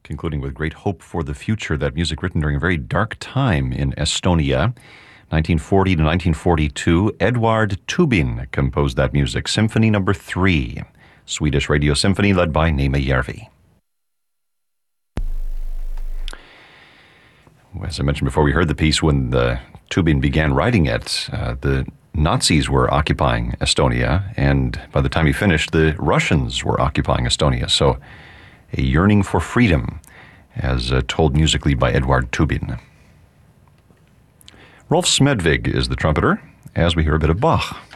concluding with great hope for the future. That music written during a very dark time in Estonia, 1940 to 1942. Eduard Tubin composed that music. Symphony Number 3, Swedish Radio Symphony, led by Neeme Järvi. As I mentioned before, we heard the piece when Tubin began writing it. The Nazis were occupying Estonia, and by the time he finished, the Russians were occupying Estonia. So a yearning for freedom, as told musically by Eduard Tubin. Rolf Smedvig is the trumpeter, as we hear a bit of Bach.